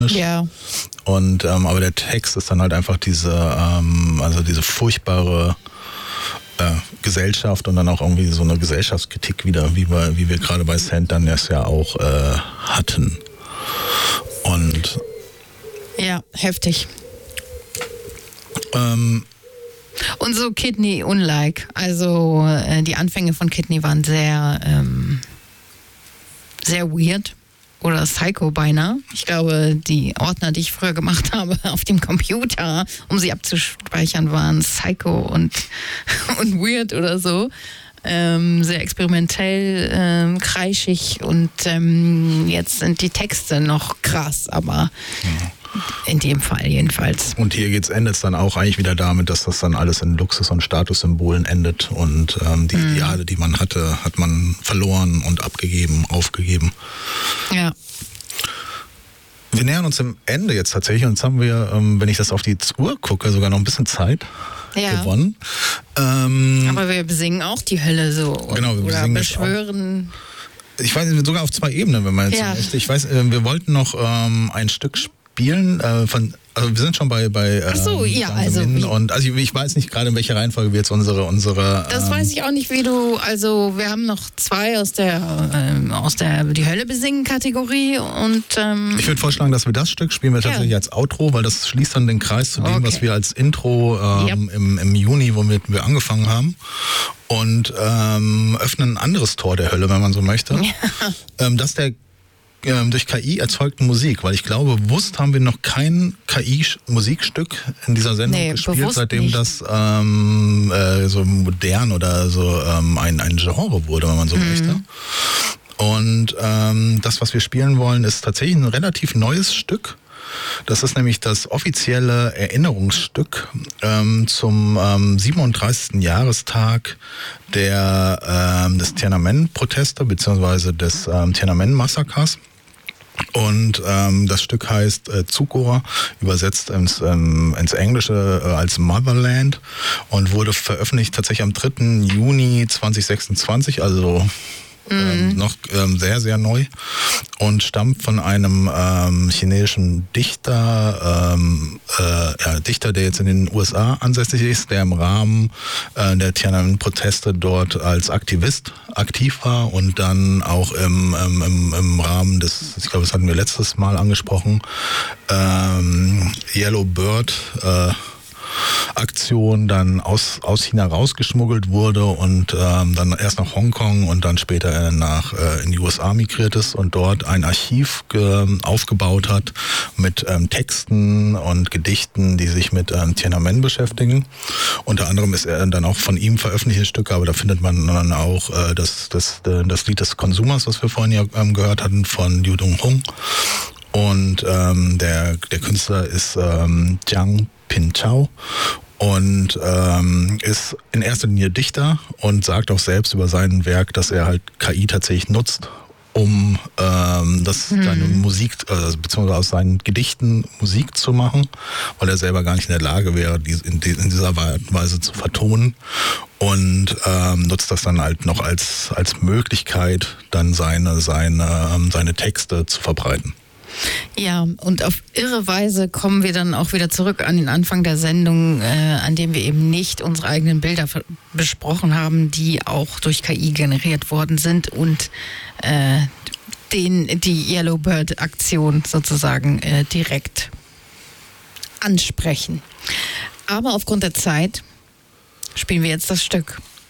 Ja. Und aber der Text ist dann halt einfach diese furchtbare Gesellschaft und dann auch irgendwie so eine Gesellschaftskritik wieder, wie wir gerade bei Sand dann das ja auch hatten. Und ja, heftig. Und so Kidney-unlike. Also die Anfänge von Kidney waren sehr, sehr weird. Oder Psycho beinahe. Ich glaube, die Ordner, die ich früher gemacht habe auf dem Computer, um sie abzuspeichern, waren Psycho und weird oder so. Sehr experimentell, kreischig und jetzt sind die Texte noch krass, aber in dem Fall jedenfalls. Und hier endet es dann auch eigentlich wieder damit, dass das dann alles in Luxus- und Statussymbolen endet und die Ideale, die man hatte, hat man verloren und aufgegeben. Ja. Wir nähern uns dem Ende jetzt tatsächlich und jetzt haben wir, wenn ich das auf die Uhr gucke, sogar noch ein bisschen Zeit gewonnen. Aber wir besingen auch die Hölle so. Genau, wir beschwören. Ich weiß, sogar auf 2 Ebenen, wenn man jetzt möchte. Ich weiß, wir wollten noch ein Stück spielen also wir sind schon bei Ach so, ja, also und also ich weiß nicht gerade in welcher Reihenfolge wir jetzt unsere das weiß ich auch nicht, also wir haben noch 2 aus der die Hölle besingen Kategorie und ich würde vorschlagen, dass wir das Stück spielen wir tatsächlich als Outro, weil das schließt dann den Kreis zu dem, was wir als Intro im Juni, womit wir angefangen haben und öffnen ein anderes Tor der Hölle, wenn man so möchte. Ja. Das der durch KI erzeugten Musik, weil ich glaube, bewusst haben wir noch kein KI-Musikstück in dieser Sendung gespielt, seitdem nicht. Das so modern oder so ein Genre wurde, wenn man so möchte. Und das, was wir spielen wollen, ist tatsächlich ein relativ neues Stück. Das ist nämlich das offizielle Erinnerungsstück zum 37. Jahrestag des Tiananmen-Proteste bzw. des Tiananmen-Massakers. Und das Stück heißt Zukor, übersetzt ins Englische als Motherland und wurde veröffentlicht tatsächlich am 3. Juni 2026, also noch sehr, sehr neu und stammt von einem chinesischen Dichter, der jetzt in den USA ansässig ist, der im Rahmen der Tiananmen-Proteste dort als Aktivist aktiv war und dann auch im Rahmen des, ich glaube, das hatten wir letztes Mal angesprochen, Yellow Bird Aktion dann aus China rausgeschmuggelt wurde und dann erst nach Hongkong und dann später in die USA migriert ist und dort ein Archiv aufgebaut hat mit Texten und Gedichten, die sich mit Tiananmen beschäftigen. Unter anderem ist er dann auch von ihm veröffentlichte Stücke, aber da findet man dann auch das Lied des Konsumers, was wir vorhin ja gehört hatten, von Liu Donghong. Und der Künstler ist Jiang Pingzhao und ist in erster Linie Dichter und sagt auch selbst über sein Werk, dass er halt KI tatsächlich nutzt, um seine Musik, beziehungsweise aus seinen Gedichten Musik zu machen, weil er selber gar nicht in der Lage wäre, in dieser Weise zu vertonen und nutzt das dann halt noch als Möglichkeit, dann seine Texte zu verbreiten. Ja, und auf irre Weise kommen wir dann auch wieder zurück an den Anfang der Sendung, an dem wir eben nicht unsere eigenen Bilder besprochen haben, die auch durch KI generiert worden sind und die Yellow Bird Aktion sozusagen direkt ansprechen. Aber aufgrund der Zeit spielen wir jetzt das Stück.